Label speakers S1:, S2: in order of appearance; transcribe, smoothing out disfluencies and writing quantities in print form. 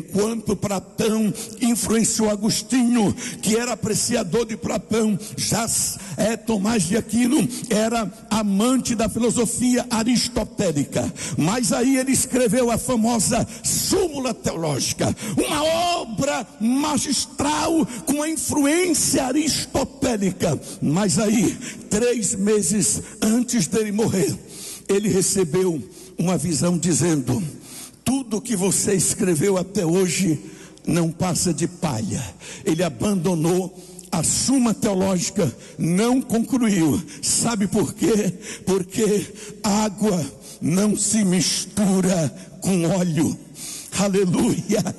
S1: enquanto Platão influenciou Agostinho, que era apreciador de Platão, já Tomás de Aquino era amante da filosofia aristotélica. Mas aí ele escreveu a famosa Súmula Teológica, uma obra magistral com a influência aristotélica. Mas aí, 3 meses antes dele morrer, ele recebeu uma visão dizendo: tudo que você escreveu até hoje não passa de palha. Ele abandonou a Súmula Teológica, não concluiu. Sabe por quê? Porque água não se mistura com óleo. Aleluia.